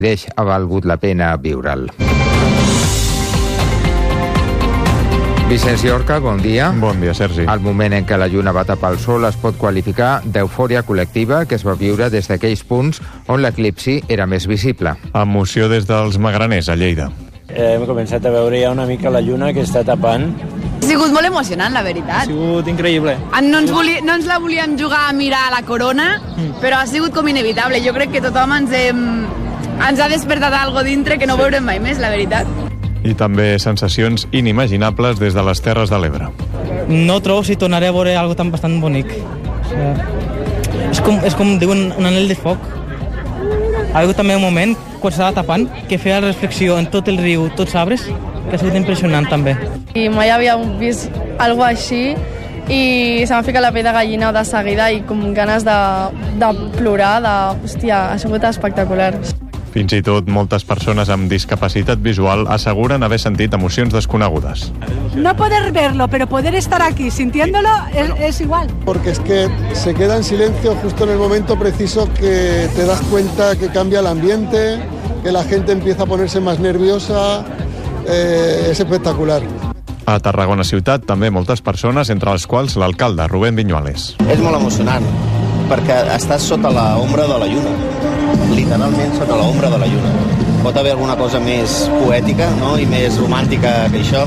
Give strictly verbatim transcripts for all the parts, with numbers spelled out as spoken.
ha valgut la pena viure'l. Vicenç Llorca, bon dia. Bon dia, Sergi. El moment en què la lluna va tapar el sol es pot qualificar d'eufòria col·lectiva que es va viure des d'aquells punts on l'eclipsi era més visible. Emoció des dels Magraners, a Lleida. Eh, hem començat a veure ja una mica la lluna que està tapant. Ha sigut molt emocionant, la veritat. Ha sigut increïble. No ens, voli, no ens la volíem jugar a mirar a la corona, mm. però ha sigut com inevitable. Jo crec que tothom ens, hem, ens ha despertat algo dintre que no sí. veurem mai més, la veritat. I també sensacions inimaginables des de les Terres de l'Ebre. No trobo si tornaré a veure algo tan bastant bonic. O sigui, és, com, és com diuen un anell de foc. Ha hagut també un moment, quan s'estava tapant, que feia la reflexió en tot el riu, tots els arbres, que ha sigut impressionant també. I mai havia vist algo així i se m'ha ficat la pell de gallina de seguida i com ganes de, de plorar, de... Hòstia, ha sigut espectacular. Fins i tot moltes persones amb discapacitat visual asseguren haver sentit emocions desconegudes. No poder verlo, pero poder estar aquí sintiéndolo es, es igual. Porque es que se queda en silencio justo en el momento preciso que te das cuenta que cambia el ambiente, que la gente empieza a ponerse más nerviosa, eh, es espectacular. A Tarragona ciutat també moltes persones, entre les quals l'alcalde Rubén Viñuales. És molt emocionant, perquè estàs sota l'ombra de la lluna. Literalment sota l'ombra de la lluna. Pot haver alguna cosa més poètica, no?, i més romàntica que això.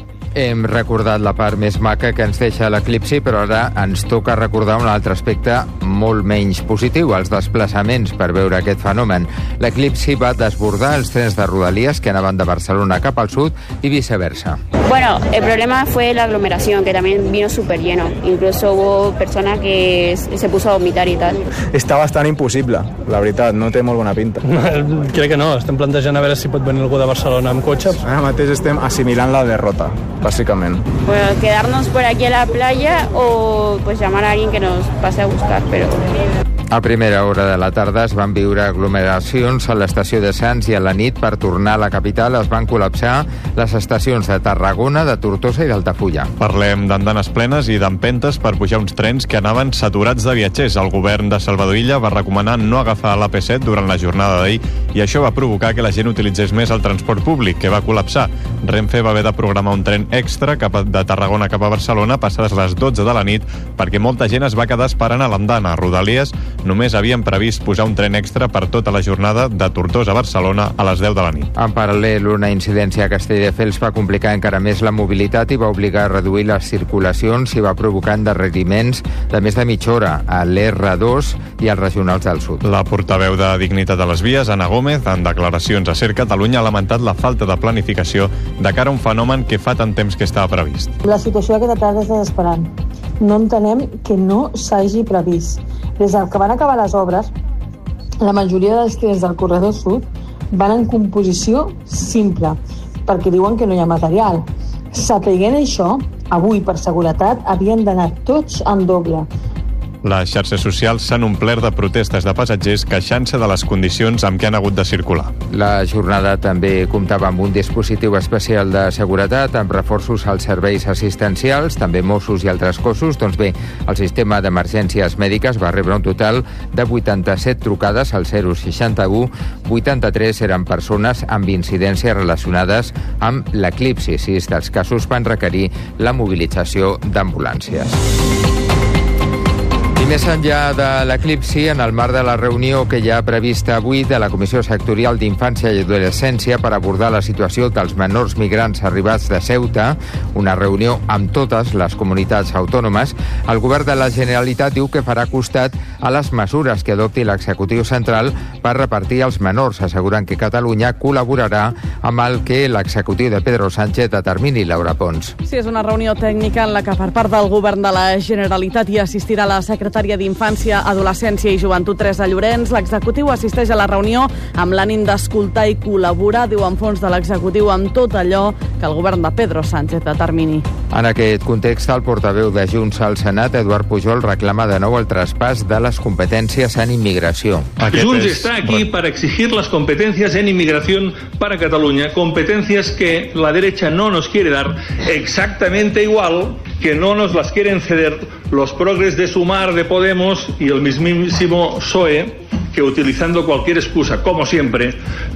Hem recordat la part més maca que ens deixa l'eclipsi, però ara ens toca recordar un altre aspecte molt menys positiu, els desplaçaments per veure aquest fenomen. L'eclipsi va desbordar els trens de Rodalies que anaven de Barcelona cap al sud i viceversa. Bueno, el problema fue la aglomeración, que también vino súper lleno. Incluso hubo personas que se puso a vomitar y tal. Està bastant impossible, la veritat, no té molt bona pinta. Crec que no, estem plantejant a veure si pot venir algú de Barcelona amb cotxe. Ara mateix estem assimilant la derrota, bàsicament. Bueno, quedarnos por aquí a la playa o pues llamar a alguien que nos pase a buscar, pero... A primera hora de la tarda es van viure aglomeracions a l'estació de Sants i a la nit per tornar a la capital es van col·lapsar les estacions de Tarragona, de Tortosa i d'Altafulla. Parlem d'andanes plenes i d'empentes per pujar uns trens que anaven saturats de viatgers. El govern de Salvador Illa va recomanar no agafar l'A P set durant la jornada d'ahir i això va provocar que la gent utilitzés més el transport públic, que va col·lapsar. Renfe va haver de programar un tren extra cap a, de Tarragona cap a Barcelona passades les dotze de la nit perquè molta gent es va quedar esperant a l'andana. Rodalies només havien previst posar un tren extra per tota la jornada de Tortosa a Barcelona a les deu de la nit. En paral·lel, una incidència a Castelldefels va complicar encara més la mobilitat i va obligar a reduir les circulacions i va provocar endarreriments de més de mitja hora a l'R dos i als regionals del sud. La portaveu de Dignitat a les Vies, Anna Gómez, en declaracions a Ser Catalunya, ha lamentat la falta de planificació de cara a un fenomen que fa tant temps que estava previst. La situació aquesta tarda és desesperant. No entenem que no s'hagi previst. Des del que van acabar les obres, la majoria dels trens del corredor sud van en composició simple, perquè diuen que no hi ha material. Sapiguent això, avui, per seguretat, havien d'anar tots en doble. Les xarxes socials s'han omplert de protestes de passatgers queixant-se de les condicions amb què han hagut de circular. La jornada també comptava amb un dispositiu especial de seguretat, amb reforços als serveis assistencials, també Mossos i altres cossos. Doncs bé, el sistema d'emergències mèdiques va rebre un total de vuitanta-set trucades al zero seixanta-u. vuitanta-tres eren persones amb incidències relacionades amb l'eclipsi. Sis dels casos van requerir la mobilització d'ambulàncies. I més enllà de l'eclipsi, en el marc de la reunió que hi ha prevista avui de la Comissió Sectorial d'Infància i Adolescència per abordar la situació dels menors migrants arribats de Ceuta, una reunió amb totes les comunitats autònomes, el govern de la Generalitat diu que farà costat a les mesures que adopti l'executiu central per repartir els menors, assegurant que Catalunya col·laborarà amb el que l'executiu de Pedro Sánchez determini. Laura Pons. Sí, és una reunió tècnica en la que per part del govern de la Generalitat hi assistirà la secretària d'Infància, Adolescència i Joventut Teresa Llorenç. L'executiu assisteix a la reunió amb l'ànim d'escoltar i col·laborar, diu en fons de l'executiu, amb tot allò que el govern de Pedro Sánchez determini. En aquest context, el portaveu de Junts al Senat, Eduard Pujol, reclama de nou el traspàs de les competències en immigració. Junts está aquí para exigir las competencias en inmigración para Cataluña, competencias que la derecha no nos quiere dar, exactamente igual que no nos las quieren ceder los progres de Sumar, de Podemos y el mismísimo P S O E, que utilizando cualquier excusa, como siempre,